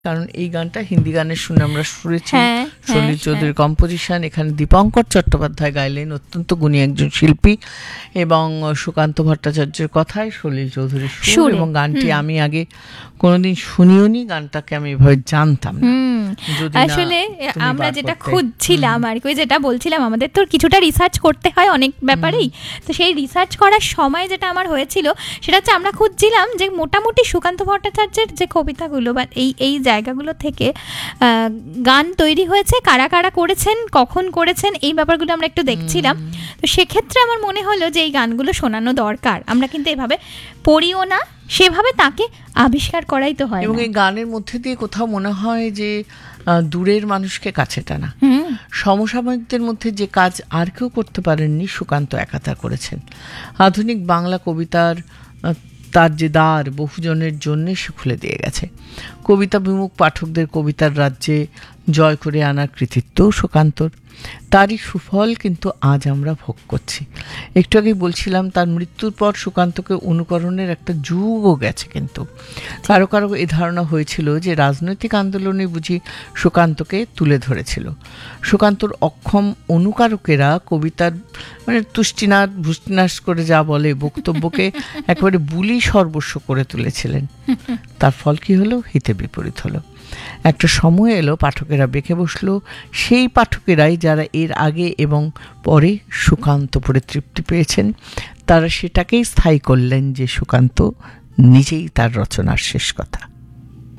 কারণ এই গানটা হিন্দি গানের শুনে আমরা শুনেছি, হ্যাঁ, সলিল হ্যাঁ, চৌধুরীর কম্পোজিশন। এখানে দীপঙ্কর চট্টোপাধ্যায় গাইলেন, অত্যন্ত গুণী একজন শিল্পী, এবং সুকান্ত ভট্টাচার্যের কথায় সলিল চৌধুরীর সুর। সুরে, এবং গানটি আমি আগে কোনোদিন শুনিও নি, গানটাকে আমি এভাবে জানতাম না। যদি না আসলে তুমি আমরা বার যেটা করতে। খুঁজছিলাম আর কি, ওই যেটা বলছিলাম, আমাদের তো কিছুটা রিসার্চ করতে হয় অনেক ব্যাপারেই। তো সেই রিসার্চ করার সময় যেটা আমার হয়েছিল সেটা হচ্ছে আমরা খুঁজছিলাম যে মোটামুটি সুকান্ত ভট্টাচার্যের যে কবিতাগুলো বা এই জায়গাগুলো থেকে গান তৈরি হয়েছে, কারা কারা করেছেন, কখন করেছেন, এই ব্যাপারগুলো আমরা একটু দেখছিলাম। তো সেক্ষেত্রে আমার মনে হলো যে এই গানগুলো শোনানো দরকার। আমরা কিন্তু এভাবে পড়িও না, সেভাবে তাকে আবিষ্কার করাই তো হয়। এবং এই গানের মধ্যে দিয়ে কোথাও মনে হয় যে দূরের মানুষকে কাছে টানা। সমসাময়িকদের মধ্যে যে কাজ আর কেউ করতে পারেননি, সুকান্ত একাতা করেছেন। আধুনিক বাংলা কবিতার তার যে দ্বার বহুজনের জন্য সে খুলে দিয়ে গেছে। কবিতা বিমুখ পাঠকদের কবিতার রাজ্যে জয় করে আনার কৃতিত্ব সুকান্তর। তারই সুফল কিন্তু আজ আমরা ভোগ করছি। একটু আগেই বলছিলাম, তার মৃত্যুর পর সুকান্তকে অনুকরণের একটা যুগও গেছে। কিন্তু কারো কারো এ ধারণা হয়েছিল যে রাজনৈতিক আন্দোলনে বুঝি সুকান্তকে তুলে ধরেছিল। সুকান্তর অক্ষম অনুকারকেরা কবিতার তুষ্টিনাদ ভুষ্টিনাশ করে যা বলে বক্তব্যকে একেবারে বুলি সর্বস্ব করে তুলেছিলেন। তার ফল কি হলো? হিতে বিপরীত হলো। একটা সময় এলো, পাঠকেরা বেঁকে বসলো, সেই পাঠকেরাই যারা এর আগে এবং পরে সুকান্ত পড়ে তৃপ্তি পেয়েছেন, তারা সেটাকেই স্থায়ী করলেন যে সুকান্ত নিজেই তার রচনার শেষ কথা।